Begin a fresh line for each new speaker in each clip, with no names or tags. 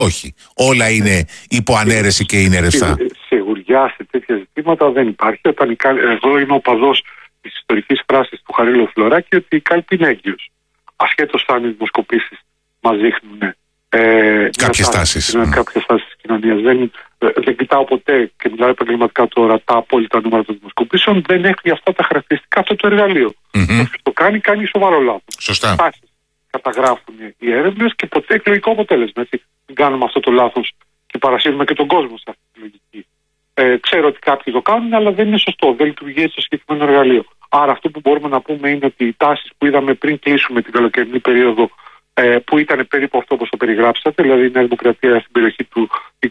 Όχι. Όλα είναι υπό ανέρεση και είναι ρευστά.
Σιγουριά σε τέτοια ζητήματα δεν υπάρχει. Εγώ είμαι οπαδός της ιστορικής φράσης του Χαρίλαου Φλωράκη ότι η κάλπη είναι έγκυος. Ασχέτως αν οι δημοσκοπήσεις μας δείχνουν
κάποιες τάσεις.
Κάποιες τάσεις της κοινωνίας. Δεν κοιτάω ποτέ, και μιλάω επαγγελματικά τώρα, τα απόλυτα νούμερα των δημοσκοπήσεων. Δεν έχει αυτά τα χαρακτηριστικά αυτό το εργαλείο. Όποιος το κάνει σοβαρό λάθος.
Σωστά.
Τάσεις καταγράφουν οι έρευνες και ποτέ εκλογικό αποτέλεσμα. Έτσι. Δεν κάνουμε αυτό το λάθος και παρασύρουμε και τον κόσμο σε αυτή τη λογική. Ξέρω ότι κάποιοι το κάνουν, αλλά δεν είναι σωστό. Δεν λειτουργεί έτσι το συγκεκριμένο εργαλείο. Άρα, αυτό που μπορούμε να πούμε είναι ότι οι τάσεις που είδαμε πριν κλείσουμε την καλοκαιρινή περίοδο, που ήταν περίπου αυτό όπως το περιγράψατε, δηλαδή η Νέα Δημοκρατία στην περιοχή του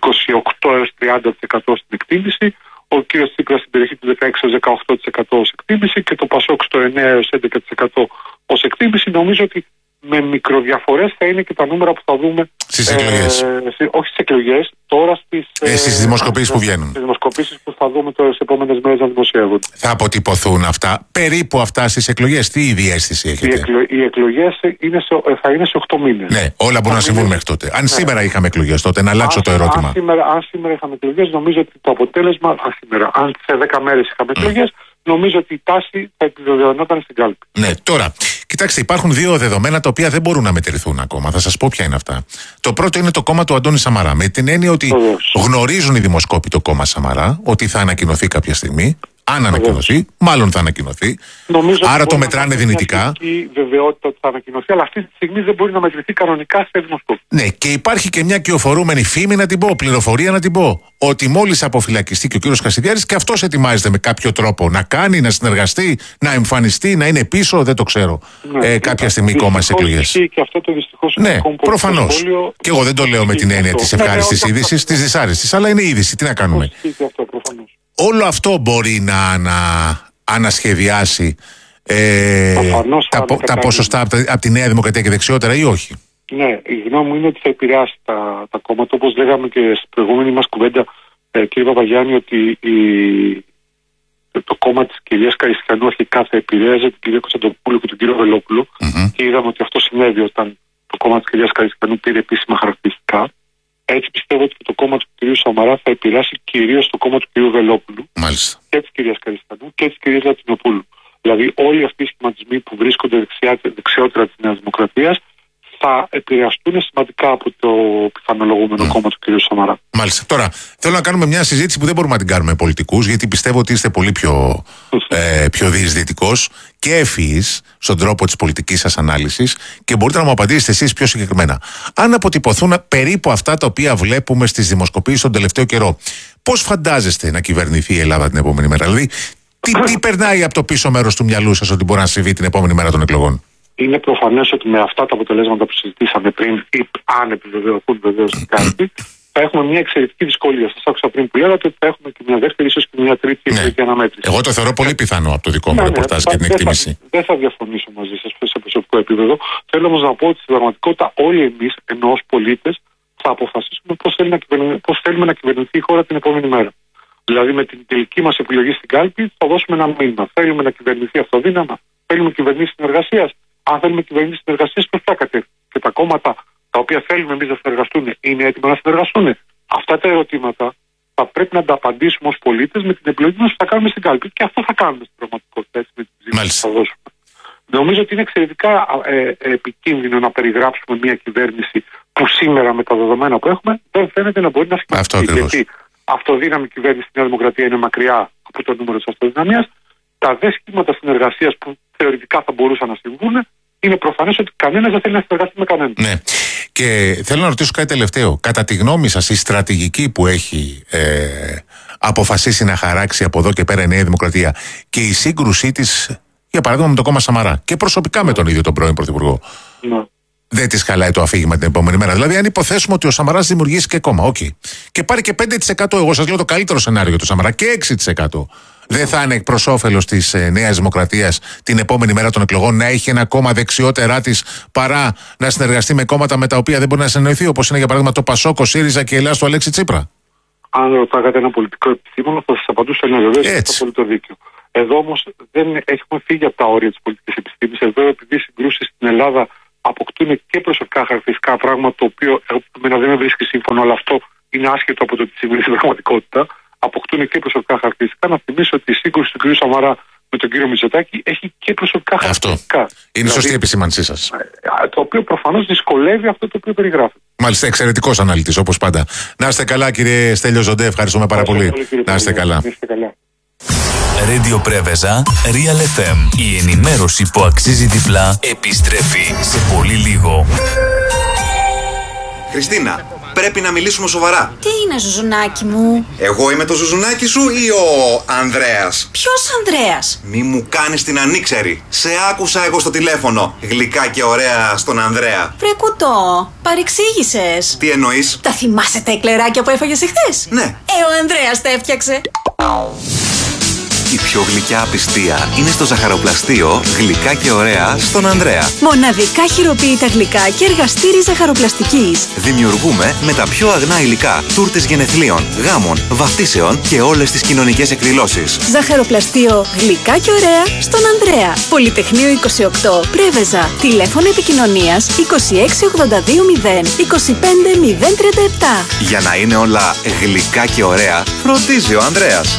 28 έως 30% στην εκτίμηση, ο κ. Τσίπρας στην περιοχή του 16 έως 18% ως εκτίμηση και το Πασόκ στο 9 έως 11% ως εκτίμηση. Νομίζω ότι με μικροδιαφορές θα είναι και τα νούμερα που θα δούμε
στις εκλογές.
Όχι στις εκλογές, τώρα
στις δημοσκοπήσεις που βγαίνουν.
Στις δημοσκοπήσεις που θα δούμε τώρα στις επόμενες μέρες να δημοσιεύονται.
Θα αποτυπωθούν αυτά, περίπου αυτά στις εκλογές. Τι είδη αίσθηση έχετε?
Οι εκλογές θα είναι σε 8 μήνες.
Ναι, όλα μπορούν να συμβούν μέχρι τότε. Αν σήμερα είχαμε εκλογές τότε, να αλλάξω το ερώτημα.
Αν σήμερα είχαμε εκλογές, νομίζω ότι το αποτέλεσμα. Αν σε 10 μέρες είχαμε εκλογές, νομίζω ότι η τάση θα επιβεβαιωνόταν στην κάλπη.
Ναι, τώρα, κοιτάξτε, υπάρχουν δύο δεδομένα τα οποία δεν μπορούν να μετρηθούν ακόμα. Θα σας πω ποια είναι αυτά. Το πρώτο είναι το κόμμα του Αντώνη Σαμαρά. Με την έννοια ότι γνωρίζουν οι δημοσκόποι το κόμμα Σαμαρά, ότι θα ανακοινωθεί κάποια στιγμή. Αν ανακοινωθεί, μάλλον θα ανακοινωθεί. Άρα το μετράνε δυνητικά.
Έχει βεβαιότητα ότι θα ανακοινωθεί, αλλά αυτή τη στιγμή δεν μπορεί να μετρηθεί κανονικά σε δημοσκόπηση.
Ναι, και υπάρχει και μια κυοφορούμενη φήμη να την πω, πληροφορία να την πω, ότι μόλις αποφυλακιστεί και ο κύριος Κασιδιάρης και αυτός ετοιμάζεται με κάποιο τρόπο να κάνει, να συνεργαστεί, να εμφανιστεί, να είναι πίσω, δεν το ξέρω. Κάποια στιγμή ακόμα στις εκλογές.
Και αυτό το δυστυχώς
ναι, προφανώς. Και εγώ δεν το λέω με την έννοια της ευχάριστης είδησης, της δυσάρεστης, αλλά είναι είδηση. Τι να κάνουμε. Όλο αυτό μπορεί να ανασχεδιάσει τα ποσοστά από τη Νέα Δημοκρατία και δεξιότερα ή όχι?
Ναι, η γνώμη μου είναι ότι θα επηρεάσει τα κόμματα. Όπως λέγαμε και στην προηγούμενη μας κουβέντα, κύριε Παπαγιάννη, ότι το κόμμα της κυρίας Καριστιανού αρχικά θα επηρέαζε την κυρία Κωνσταντοπούλου και τον κύριο Βελόπουλο. Και είδαμε ότι αυτό συνέβη όταν το κόμμα της κυρίας Καριστιανού πήρε επίσημα χαρακτηριστικά. Έτσι πιστεύω ότι το κόμμα του κ. Σαμαρά θα επηρεάσει κυρίως το κόμμα του κ. Βελόπουλου.
Μάλιστα.
Και της κυρίας Καριστιανού και της κυρίας Λατινοπούλου. Δηλαδή όλοι αυτοί οι σχηματισμοί που βρίσκονται δεξιότερα της Νέας Δημοκρατίας θα επηρεαστούν σημαντικά από το πιθανολογούμενο κόμμα του κ. Σαμαρά.
Μάλιστα. Τώρα, θέλω να κάνουμε μια συζήτηση που δεν μπορούμε να την κάνουμε με πολιτικούς, γιατί πιστεύω ότι είστε πολύ πιο διεισδυτικός και ευφυής στον τρόπο της πολιτικής σας ανάλυσης και μπορείτε να μου απαντήσετε εσείς πιο συγκεκριμένα. Αν αποτυπωθούν περίπου αυτά τα οποία βλέπουμε στις δημοσκοπήσεις τον τελευταίο καιρό, πώς φαντάζεστε να κυβερνηθεί η Ελλάδα την επόμενη μέρα? Δηλαδή, τι περνάει από το πίσω μέρος του μυαλού σας ότι μπορεί να συμβεί την επόμενη μέρα των εκλογών?
Είναι προφανές ότι με αυτά τα αποτελέσματα που συζητήσαμε πριν, ή αν επιβεβαιωθούν βεβαίως κάτι, θα έχουμε μια εξαιρετική δυσκολία. Σας άκουσα πριν που λέγατε ότι θα έχουμε και μια δεύτερη, ίσως και μια τρίτη εκλογική αναμέτρηση.
Εγώ το θεωρώ πολύ πιθανό από το δικό μου ρεπορτάζ και την εκτίμηση.
Δεν θα διαφωνήσω μαζί σας σε προσωπικό επίπεδο. Θέλω όμως να πω ότι στην πραγματικότητα όλοι εμείς, ενώ ως πολίτες, θα αποφασίσουμε πώς θέλουμε να κυβερνηθεί η χώρα την επόμενη μέρα. Δηλαδή, με την τελική μας επιλογή στην κάλπη, θα δώσουμε ένα μήνυμα. Θέλουμε να κυβερνηθεί αυτοδύναμα, θέλουμε κυβερνήσει συνεργασίας. Αν θέλουμε κυβερνήσει συνεργασίας, προς ποια κατεύθυνση? Και τα κόμματα τα οποία θέλουμε εμείς να συνεργαστούν, είναι έτοιμα να συνεργαστούν? Αυτά τα ερωτήματα θα πρέπει να τα απαντήσουμε ως πολίτες με την επιλογή μας που θα κάνουμε στην κάλπη. Και αυτό θα κάνουμε στην πραγματικότητα, έτσι, με την ψήφο που θα δώσουμε. Νομίζω ότι είναι εξαιρετικά επικίνδυνο να περιγράψουμε μια κυβέρνηση που σήμερα, με τα δεδομένα που έχουμε, δεν φαίνεται να μπορεί να σχηματιστεί. Γιατί αυτοδύναμη κυβέρνηση στη Νέα Δημοκρατία είναι μακριά από το νούμερο της αυτοδυναμίας. Τα δε σχήματα συνεργασίας που θεωρητικά θα μπορούσαν να συμβούν, είναι προφανές ότι κανένας δεν θέλει να συνεργαστεί με κανέναν.
Ναι. Και θέλω να ρωτήσω κάτι τελευταίο. Κατά τη γνώμη σας, η στρατηγική που έχει αποφασίσει να χαράξει από εδώ και πέρα η Νέα Δημοκρατία και η σύγκρουσή της, για παράδειγμα, με το κόμμα Σαμαρά και προσωπικά με τον ίδιο τον πρώην Πρωθυπουργό, δεν της χαλάει το αφήγημα την επόμενη μέρα? Δηλαδή, αν υποθέσουμε ότι ο Σαμαράς δημιουργήσει και κόμμα, και πάρει και 5%, εγώ σας λέω το καλύτερο σενάριο για το Σαμαρά, και 6%. Δεν θα είναι προς όφελος της Νέας Δημοκρατίας την επόμενη μέρα των εκλογών να έχει ένα κόμμα δεξιότερά της παρά να συνεργαστεί με κόμματα με τα οποία δεν μπορεί να συνεννοηθεί, όπως είναι για παράδειγμα το Πασόκ, ο ΣΥΡΙΖΑ και η Ελλάδα του Αλέξη Τσίπρα?
Αν ρωτάγατε ένα πολιτικό επιστήμονα, θα σας απαντούσα ναι, βεβαίως, έχετε απόλυτο δίκιο. Εδώ όμως δεν έχουμε φύγει από τα όρια της πολιτικής επιστήμης. Εδώ, επειδή οι συγκρούσεις στην Ελλάδα αποκτούν και προσωπικά χαρακτηριστικά, πράγμα το οποίο εμένα δεν με βρίσκει σύμφωνο, αλλά αυτό είναι άσχετο από το τι συμβαίνει στην πραγματικότητα. Αποκτούν και προσωπικά χαρακτηριστικά. Να θυμίσω ότι η σύγκρουση του κ. Σαμαρά με τον κύριο Μητσοτάκη έχει και προσωπικά χαρακτηριστικά.
Αυτό. Είναι δηλαδή, σωστή η επισήμανσή σας.
Το οποίο προφανώς δυσκολεύει αυτό το οποίο περιγράφεται.
Μάλιστα, εξαιρετικός αναλυτής, όπως πάντα. Να είστε καλά, κύριε Στέλιο Ζοντέ, ευχαριστούμε πάρα πολύ. Να είστε καλά.
Radio Πρέβεζα, Real FM. Η ενημέρωση που αξίζει διπλά επιστρέφει σε πολύ λίγο.
Χριστίνα, πρέπει να μιλήσουμε σοβαρά.
Τι είναι, Ζουζουνάκι μου?
Εγώ είμαι το Ζουζουνάκι σου ή ο Ανδρέας?
Ποιος Ανδρέας?
Μη μου κάνεις την ανήξερη. Σε άκουσα εγώ στο τηλέφωνο. Γλυκά και ωραία στον Ανδρέα.
Βρε κουτό, παρεξήγησες.
Τι εννοείς?
Τα θυμάσαι τα εκλεράκια που έφαγες εχθές?
Ναι.
Ο Ανδρέας τα έφτιαξε.
Η πιο γλυκιά απιστία είναι στο ζαχαροπλαστείο Γλυκά και ωραία στον Ανδρέα.
Μοναδικά χειροποίητα γλυκά και εργαστήρι ζαχαροπλαστικής.
Δημιουργούμε με τα πιο αγνά υλικά τούρτες γενεθλίων, γάμων, βαφτίσεων και όλες τις κοινωνικές εκδηλώσεις.
Ζαχαροπλαστείο Γλυκά και ωραία στον Ανδρέα. Πολυτεχνείο 28, Πρέβεζα. Τηλέφωνο επικοινωνίας 26820 25037.
Για να είναι όλα γλυκά και ωραία, φροντίζει ο Ανδρέας.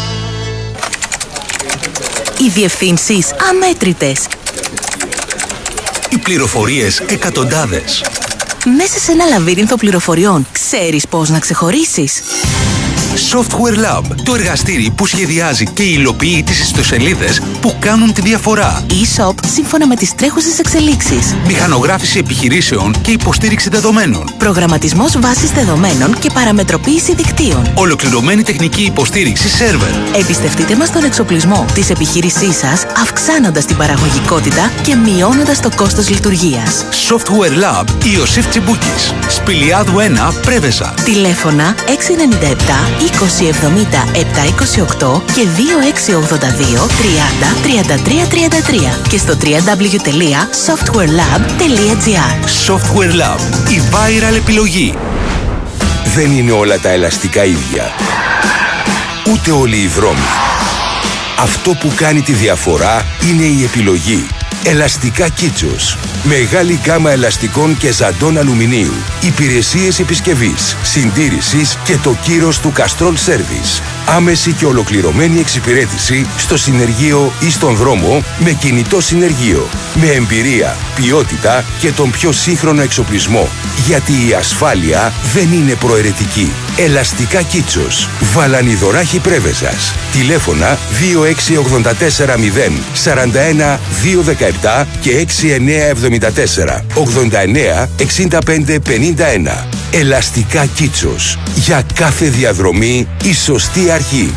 Οι διευθύνσεις αμέτρητες.
Οι πληροφορίες εκατοντάδες.
Μέσα σε ένα λαβύρινθο πληροφοριών, ξέρεις πώς να ξεχωρίσεις?
Software Lab, το εργαστήρι που σχεδιάζει και υλοποιεί τις ιστοσελίδες που κάνουν τη διαφορά.
E-shop σύμφωνα με τις τρέχουσες εξελίξεις.
Μηχανογράφηση επιχειρήσεων και υποστήριξη δεδομένων.
Προγραμματισμός βάσης δεδομένων και παραμετροποίηση δικτύων.
Ολοκληρωμένη τεχνική υποστήριξη σερβερ.
Εμπιστευτείτε μας τον εξοπλισμό της επιχείρησής σας, αυξάνοντας την παραγωγικότητα και μειώνοντας το κόστος λειτουργίας.
Software Lab Ιωσήφ Τσιμπούκης. Σπηλιάδου 1, Πρέβεζα.
Τηλέφωνα 697 2070 728 και 2682 30 33 33 και στο www.softwarelab.gr.
Software Lab, η viral επιλογή.
Δεν είναι όλα τα ελαστικά ίδια. Ούτε όλοι οι δρόμοι. Αυτό που κάνει τη διαφορά είναι η επιλογή. Ελαστικά Κίτσος. Μεγάλη γκάμα ελαστικών και ζαντών αλουμινίου. Υπηρεσίες επισκευής, συντήρησης και το κύρος του Castrol Service. Άμεση και ολοκληρωμένη εξυπηρέτηση στο συνεργείο ή στον δρόμο με κινητό συνεργείο. Με εμπειρία, ποιότητα και τον πιο σύγχρονο εξοπλισμό. Γιατί η ασφάλεια δεν είναι προαιρετική. Ελαστικά Κίτσος. Βαλανιδωράχη Πρέβεζας. Τηλέφωνα 26840 41 217 και 6974 89 65 51. Ελαστικά Κίτσος. Για κάθε διαδρομή η σωστή αρχή.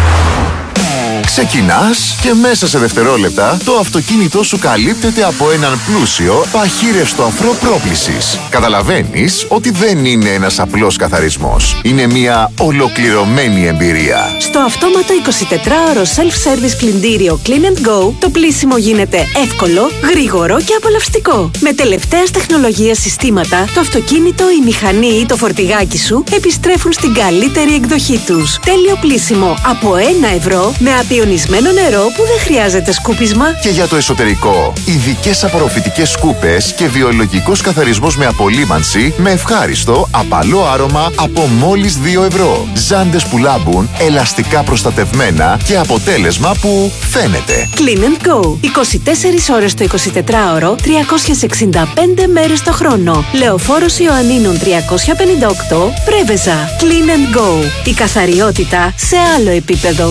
Ξεκινάς και μέσα σε δευτερόλεπτα το αυτοκίνητό σου καλύπτεται από έναν πλούσιο παχύρευστο αφρό πρόκλησης. Καταλαβαίνεις ότι δεν είναι ένας απλός καθαρισμός. Είναι μια ολοκληρωμένη εμπειρία.
Στο αυτόματο 24ωρο self-service πλυντήριο Clean & Go, το πλύσιμο γίνεται εύκολο, γρήγορο και απολαυστικό. Με τελευταίας τεχνολογίας συστήματα, το αυτοκίνητο, η μηχανή ή το φορτηγάκι σου επιστρέφουν στην καλύτερη εκδοχή τους. Τέλειο πλύσιμο από 1 ευρώ με απειονισμένο νερό που δεν χρειάζεται σκούπισμα.
Και για το εσωτερικό, ειδικές απορροφητικές σκούπες και βιολογικός καθαρισμός με απολύμανση με ευχάριστο, απαλό άρωμα από μόλις 2 ευρώ. Ζάντες που λάμπουν, ελαστικά προστατευμένα και αποτέλεσμα που φαίνεται.
Clean & Go. 24 ώρες το 24ωρο, 365 μέρες το χρόνο. Λεωφόρος Ιωαννίνων 358, Πρέβεζα. Clean & Go. Η καθαριότητα σε άλλο επίπεδο.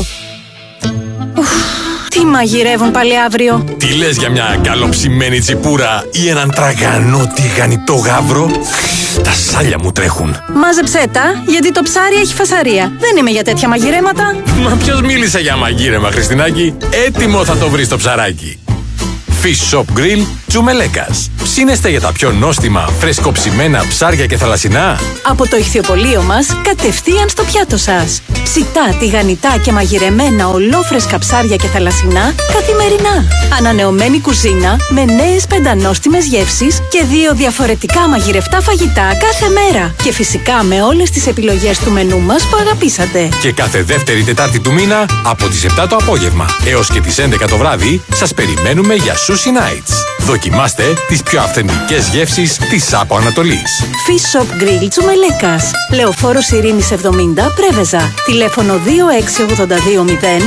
Τι μαγειρεύουν πάλι αύριο?
Τι λες για μια καλοψημένη τσιπούρα ή έναν τραγανό τηγανιτό γάβρο? Τα σάλια μου τρέχουν.
Μάζεψέ τα, γιατί το ψάρι έχει φασαρία. Δεν είμαι για τέτοια μαγειρέματα.
Μα ποιος μίλησε για μαγείρεμα, Χριστινάκη? Έτοιμο θα το βρεις το ψαράκι. Fish Shop Grill Τσουμελέκας. Ψήνεστε για τα πιο νόστιμα, φρεσκοψημένα ψάρια και θαλασσινά?
Από το ηχθιοπωλείο μας, κατευθείαν στο πιάτο σας. Ψητά, τηγανιτά και μαγειρεμένα ολόφρεσκα ψάρια και θαλασσινά καθημερινά. Ανανεωμένη κουζίνα με νέες πεντανόστιμες γεύσεις και 2 διαφορετικά μαγειρευτά φαγητά κάθε μέρα. Και φυσικά με όλες τις επιλογές του μενού μας που αγαπήσατε.
Και κάθε δεύτερη Τετάρτη του μήνα από τις 7 το απόγευμα έως και τις 11 το βράδυ σας περιμένουμε για Sushi Nights. Δοκιμάστε τις πιο αυθεντικές γεύσεις της Άπο Ανατολής.
Fish Shop Grill Τσουμελέκας. Λεωφόρος Ειρήνης 70 Πρέβεζα. Τηλέφωνο 26820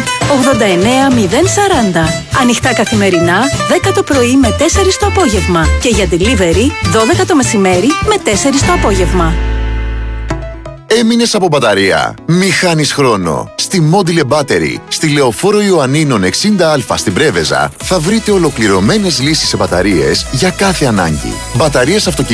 89040. Ανοιχτά καθημερινά 10 το πρωί με 4 το απόγευμα. Και για delivery 12 το μεσημέρι με 4 το απόγευμα.
Έμεινες από μπαταρία? Μη χάνεις χρόνο. Στη Module Battery, στη Λεωφόρο Ιωαννίνων 60Α στην Πρέβεζα, θα βρείτε ολοκληρωμένες λύσεις σε μπαταρίες για κάθε ανάγκη. Μπαταρίες αυτοκινήτων